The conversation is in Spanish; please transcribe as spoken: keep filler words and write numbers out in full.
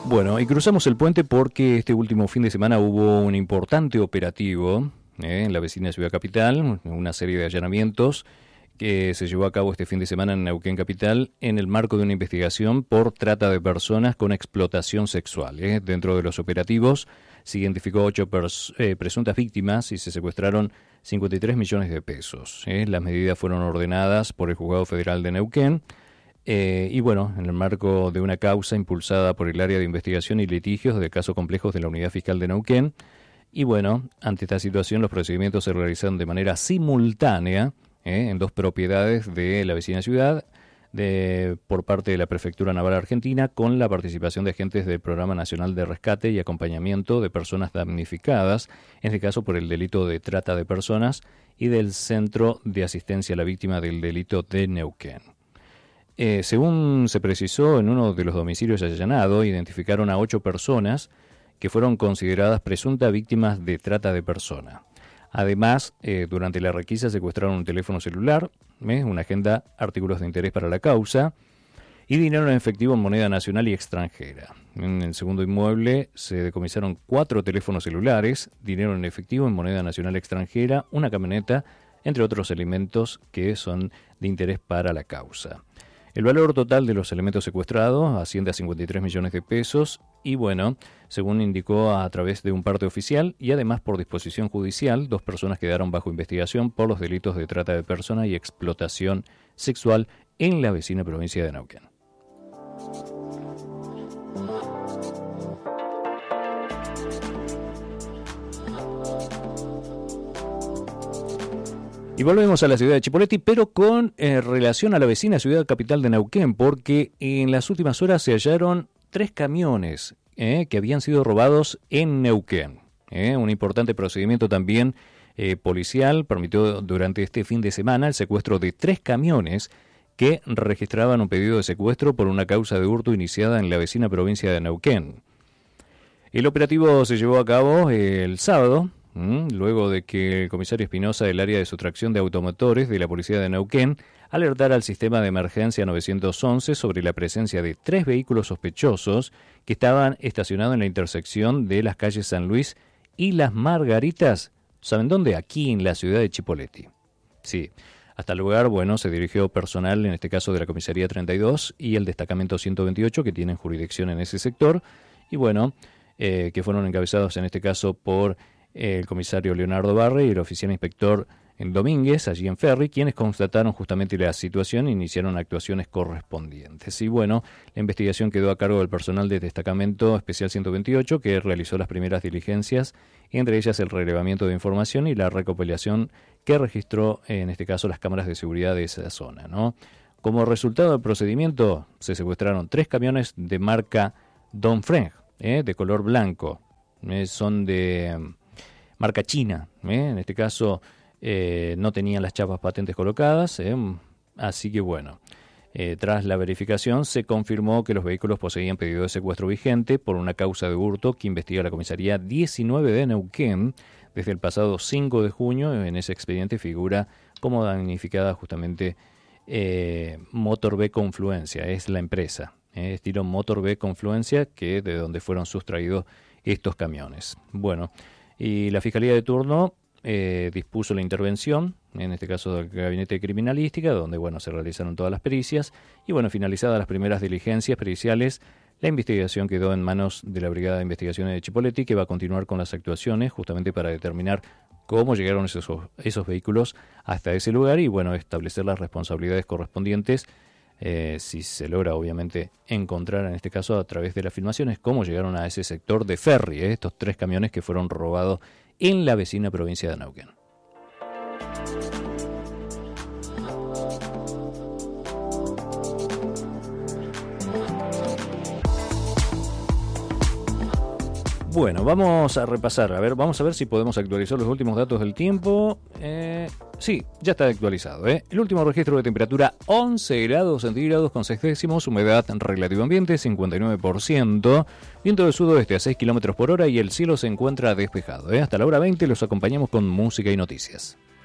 Bueno, y cruzamos el puente porque este último fin de semana hubo un importante operativo eh, en la vecina Ciudad Capital, una serie de allanamientos que se llevó a cabo este fin de semana en Neuquén Capital en el marco de una investigación por trata de personas con explotación sexual. Eh. Dentro de los operativos se identificó ocho pers- eh, presuntas víctimas y se secuestraron cincuenta y tres millones de pesos. Eh. Las medidas fueron ordenadas por el Juzgado Federal de Neuquén. Eh, y bueno, en el marco de una causa impulsada por el Área de Investigación y Litigios de Casos Complejos de la Unidad Fiscal de Neuquén. Y bueno, ante esta situación los procedimientos se realizaron de manera simultánea eh, en dos propiedades de la vecina ciudad de, por parte de la Prefectura Naval Argentina, con la participación de agentes del Programa Nacional de Rescate y Acompañamiento de Personas Damnificadas, en este caso por el delito de trata de personas, y del Centro de Asistencia a la Víctima del Delito de Neuquén. Eh, según se precisó, en uno de los domicilios allanados identificaron a ocho personas que fueron consideradas presuntas víctimas de trata de personas. Además, eh, durante la requisa secuestraron un teléfono celular, ¿eh? una agenda, artículos de interés para la causa y dinero en efectivo en moneda nacional y extranjera. En el segundo inmueble se decomisaron cuatro teléfonos celulares, dinero en efectivo en moneda nacional y extranjera, una camioneta, entre otros elementos que son de interés para la causa. El valor total de los elementos secuestrados asciende a cincuenta y tres millones de pesos y bueno, según indicó a través de un parte oficial y además por disposición judicial, dos personas quedaron bajo investigación por los delitos de trata de personas y explotación sexual en la vecina provincia de Neuquén. Y volvemos a la ciudad de Chipoleti, pero con eh, relación a la vecina ciudad capital de Neuquén, porque en las últimas horas se hallaron tres camiones eh, que habían sido robados en Neuquén. Eh, un importante procedimiento también eh, policial permitió durante este fin de semana el secuestro de tres camiones que registraban un pedido de secuestro por una causa de hurto iniciada en la vecina provincia de Neuquén. El operativo se llevó a cabo eh, el sábado, luego de que el comisario Espinosa del área de sustracción de automotores de la policía de Neuquén alertara al sistema de emergencia nueve once sobre la presencia de tres vehículos sospechosos que estaban estacionados en la intersección de las calles San Luis y Las Margaritas. ¿Saben dónde? Aquí en la ciudad de Chipoleti. Sí, hasta el lugar, bueno, se dirigió personal, en este caso de la comisaría treinta y dos y el destacamento ciento veintiocho que tienen jurisdicción en ese sector y bueno, eh, que fueron encabezados en este caso por el comisario Leonardo Barre y el oficial inspector Domínguez, allí en Ferry, quienes constataron justamente la situación e iniciaron actuaciones correspondientes. Y bueno, la investigación quedó a cargo del personal del destacamento especial ciento veintiocho, que realizó las primeras diligencias, entre ellas el relevamiento de información y la recopilación que registró, en este caso, las cámaras de seguridad de esa zona, ¿no? Como resultado del procedimiento, se secuestraron tres camiones de marca Dongfeng, ¿eh? de color blanco. Eh, son de marca china, ¿eh? en este caso eh, no tenían las chapas patentes colocadas, ¿eh? así que bueno, eh, tras la verificación se confirmó que los vehículos poseían pedido de secuestro vigente por una causa de hurto que investiga la comisaría diecinueve de Neuquén desde el pasado cinco de junio. En ese expediente figura como damnificada justamente eh, Motor B Confluencia, es la empresa, eh, estilo Motor B Confluencia, que de donde fueron sustraídos estos camiones. Bueno, y la Fiscalía de turno eh, dispuso la intervención, en este caso del Gabinete de Criminalística, donde bueno se realizaron todas las pericias, y bueno, finalizadas las primeras diligencias periciales, la investigación quedó en manos de la Brigada de Investigaciones de Chipoleti, que va a continuar con las actuaciones justamente para determinar cómo llegaron esos, esos vehículos hasta ese lugar y bueno, establecer las responsabilidades correspondientes. Eh, si se logra obviamente encontrar en este caso a través de las filmaciones cómo llegaron a ese sector de Ferry, eh, estos tres camiones que fueron robados en la vecina provincia de Neuquén. Bueno, vamos a repasar, a ver, vamos a ver si podemos actualizar los últimos datos del tiempo. Eh, sí, ya está actualizado. ¿eh? El último registro de temperatura once grados centígrados con seis décimos, humedad relativa ambiente cincuenta y nueve por ciento, viento del sudoeste a seis kilómetros por hora y el cielo se encuentra despejado. ¿eh? Hasta la hora veinte los acompañamos con música y noticias.